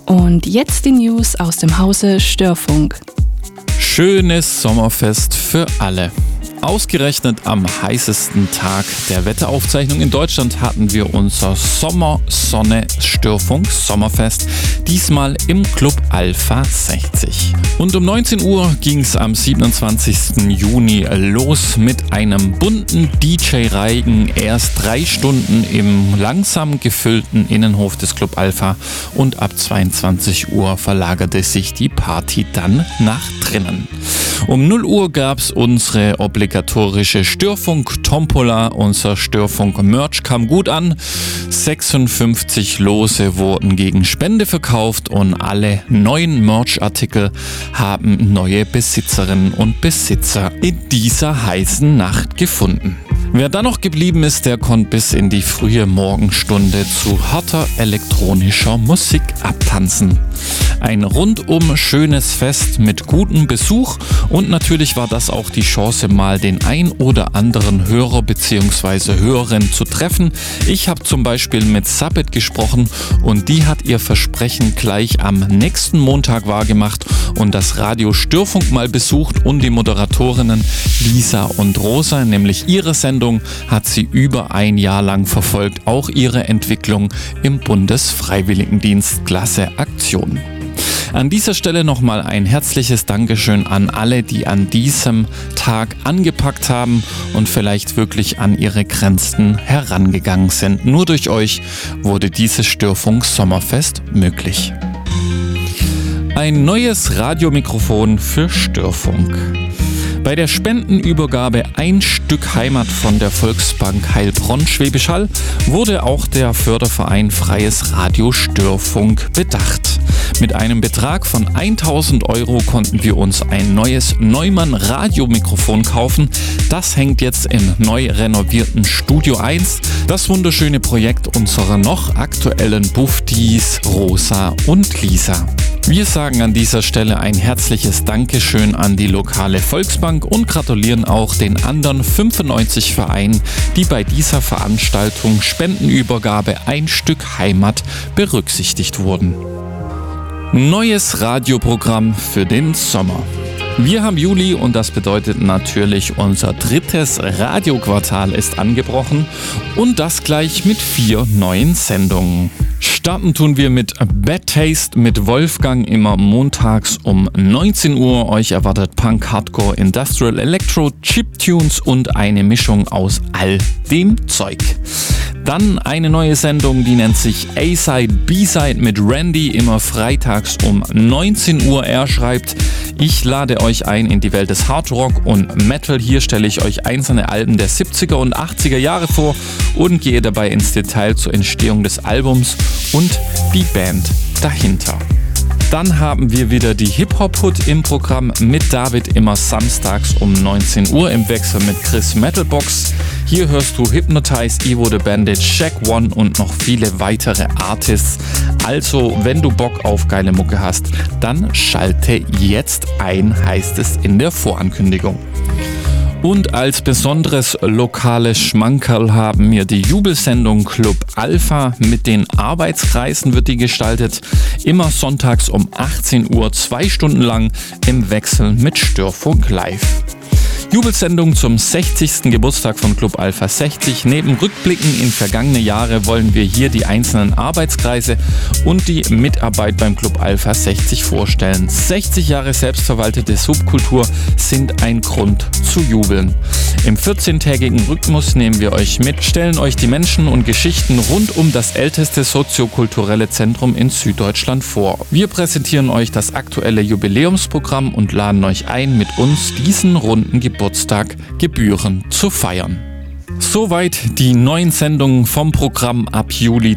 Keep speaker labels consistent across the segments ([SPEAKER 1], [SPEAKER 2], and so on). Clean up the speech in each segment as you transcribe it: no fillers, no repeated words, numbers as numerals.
[SPEAKER 1] Und jetzt die News aus dem Hause Störfunk.
[SPEAKER 2] Schönes Sommerfest für alle. Ausgerechnet am heißesten Tag der Wetteraufzeichnung in Deutschland hatten wir unser Sommer-Sonne-Störfunk-Sommerfest, diesmal im Club Alpha 60. Und um 19 Uhr ging es am 27. Juni los mit einem bunten DJ-Reigen, erst 3 Stunden im langsam gefüllten Innenhof des Club Alpha und ab 22 Uhr verlagerte sich die Party dann nach drinnen. Um 0 Uhr gab es unsere obligatorische Störfunk-Tombola. Unser Störfunk-Merch kam gut an. 56 Lose wurden gegen Spende verkauft und alle neuen Merch-Artikel haben neue Besitzerinnen und Besitzer in dieser heißen Nacht gefunden. Wer dann noch geblieben ist, der konnte bis in die frühe Morgenstunde zu harter elektronischer Musik abtanzen. Ein rundum schönes Fest mit gutem Besuch und natürlich war das auch die Chance, mal den ein oder anderen Hörer bzw. Hörerin zu treffen. Ich habe zum Beispiel mit Sabit gesprochen und die hat ihr Versprechen gleich am nächsten Montag wahrgemacht und das Radio Störfunk mal besucht und die Moderatorinnen Lisa und Rosa, nämlich ihre Sendung, hat sie über ein Jahr lang verfolgt, auch ihre Entwicklung im Bundesfreiwilligendienst Klasse Aktion. An dieser Stelle nochmal ein herzliches Dankeschön an alle, die an diesem Tag angepackt haben und vielleicht wirklich an ihre Grenzen herangegangen sind. Nur durch euch wurde dieses Störfunk-Sommerfest möglich. Ein neues Radiomikrofon für Störfunk. Bei der Spendenübergabe Ein Stück Heimat von der Volksbank Heilbronn Schwäbisch Hall wurde auch der Förderverein Freies Radio Störfunk bedacht. Mit einem Betrag von 1.000 € konnten wir uns ein neues Neumann Radiomikrofon kaufen. Das hängt jetzt im neu renovierten Studio 1, das wunderschöne Projekt unserer noch aktuellen Buftis Rosa und Lisa. Wir sagen an dieser Stelle ein herzliches Dankeschön an die lokale Volksbank und gratulieren auch den anderen 95 Vereinen, die bei dieser Veranstaltung Spendenübergabe Ein Stück Heimat berücksichtigt wurden. Neues Radioprogramm für den Sommer. Wir haben Juli und das bedeutet natürlich, unser 3. Radioquartal ist angebrochen und das gleich mit 4 neuen Sendungen. Starten tun wir mit Bad Taste mit Wolfgang immer montags um 19 Uhr. Euch erwartet Punk, Hardcore, Industrial, Electro, Chiptunes und eine Mischung aus all dem Zeug. Dann eine neue Sendung, die nennt sich A-Side, B-Side mit Randy, immer freitags um 19 Uhr. Er schreibt: Ich lade euch ein in die Welt des Hard Rock und Metal. Hier stelle ich euch einzelne Alben der 70er und 80er Jahre vor und gehe dabei ins Detail zur Entstehung des Albums und die Band dahinter. Dann haben wir wieder die Hip-Hop-Hood im Programm mit David immer samstags um 19 Uhr im Wechsel mit Chris Metalbox. Hier hörst du Hypnotize, Evo the Bandit, Shaq One und noch viele weitere Artists. Also, wenn du Bock auf geile Mucke hast, dann schalte jetzt ein, heißt es in der Vorankündigung. Und als besonderes lokales Schmankerl haben wir die Jubelsendung Club Alpha. Mit den Arbeitskreisen wird die gestaltet. Immer sonntags um 18 Uhr, 2 Stunden lang im Wechsel mit Störfunk Live. Jubelsendung zum 60. Geburtstag von Club Alpha 60. Neben Rückblicken in vergangene Jahre wollen wir hier die einzelnen Arbeitskreise und die Mitarbeit beim Club Alpha 60 vorstellen. 60 Jahre selbstverwaltete Subkultur sind ein Grund zu jubeln. Im 14-tägigen Rhythmus nehmen wir euch mit, stellen euch die Menschen und Geschichten rund um das älteste soziokulturelle Zentrum in Süddeutschland vor. Wir präsentieren euch das aktuelle Jubiläumsprogramm und laden euch ein, mit uns diesen runden Geburtstag gebührend zu feiern. Soweit die neuen Sendungen vom Programm ab Juli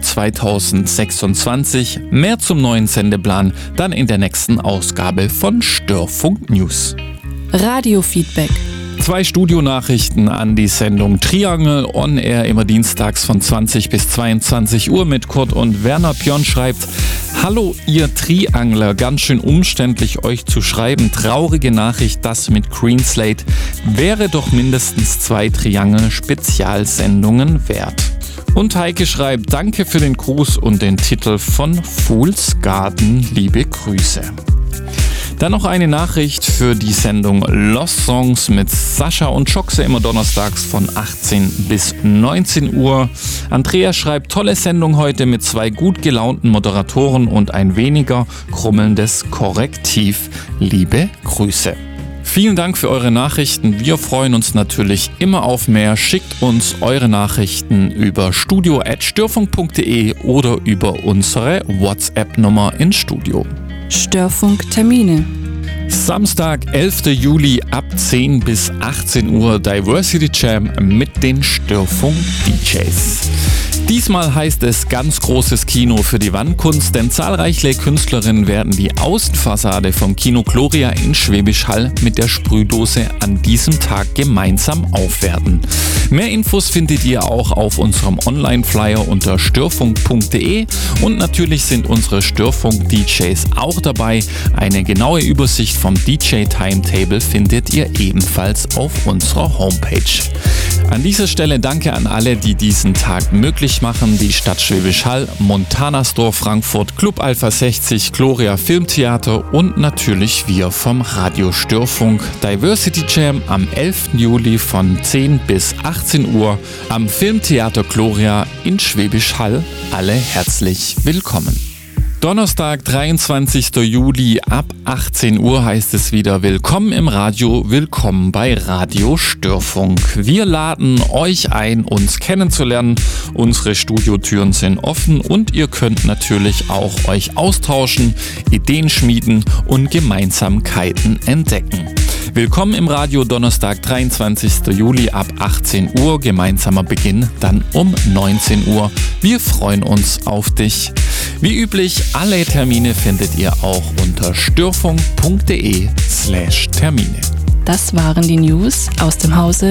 [SPEAKER 2] 2026. Mehr zum neuen Sendeplan dann in der nächsten Ausgabe von Störfunk News.
[SPEAKER 1] Radiofeedback.
[SPEAKER 2] 2 Studionachrichten an die Sendung Triangle on Air, immer dienstags von 20 bis 22 Uhr mit Kurt und Werner. Björn schreibt: Hallo ihr Triangler, ganz schön umständlich euch zu schreiben. Traurige Nachricht, das mit Green Slate wäre doch mindestens 2 Triangle-Spezialsendungen wert. Und Heike schreibt, danke für den Gruß und den Titel von Fool's Garden, liebe Grüße. Dann noch eine Nachricht für die Sendung Lost Songs mit Sascha und Schoxe, immer donnerstags von 18 bis 19 Uhr. Andrea schreibt, tolle Sendung heute mit 2 gut gelaunten Moderatoren und ein weniger krummelndes Korrektiv. Liebe Grüße. Vielen Dank für eure Nachrichten. Wir freuen uns natürlich immer auf mehr. Schickt uns eure Nachrichten über studio@störfunk.de oder über unsere WhatsApp-Nummer ins Studio.
[SPEAKER 1] Störfunk-Termine.
[SPEAKER 2] Samstag, 11. Juli ab 10 bis 18 Uhr Diversity Jam mit den Störfunk-DJs. Diesmal heißt es ganz großes Kino für die Wandkunst, denn zahlreiche Künstlerinnen werden die Außenfassade vom Kino Gloria in Schwäbisch Hall mit der Sprühdose an diesem Tag gemeinsam aufwerten. Mehr Infos findet ihr auch auf unserem Online-Flyer unter störfunk.de und natürlich sind unsere Störfunk-DJs auch dabei. Eine genaue Übersicht vom DJ-Timetable findet ihr ebenfalls auf unserer Homepage. An dieser Stelle danke an alle, die diesen Tag möglich machen. Die Stadt Schwäbisch Hall, Montana Store Frankfurt, Club Alpha 60, Gloria Filmtheater und natürlich wir vom Radio Störfunk. Diversity Jam am 11. Juli von 10 bis 18 Uhr am Filmtheater Gloria in Schwäbisch Hall. Alle herzlich willkommen. Donnerstag, 23. Juli ab 18 Uhr heißt es wieder Willkommen im Radio, willkommen bei Radio Störfunk. Wir laden euch ein, uns kennenzulernen. Unsere Studiotüren sind offen und ihr könnt natürlich auch euch austauschen, Ideen schmieden und Gemeinsamkeiten entdecken. Willkommen im Radio, Donnerstag, 23. Juli ab 18 Uhr, gemeinsamer Beginn dann um 19 Uhr. Wir freuen uns auf dich. Wie üblich, alle Termine findet ihr auch unter störfunk.de/Termine.
[SPEAKER 1] Das waren die News aus dem Hause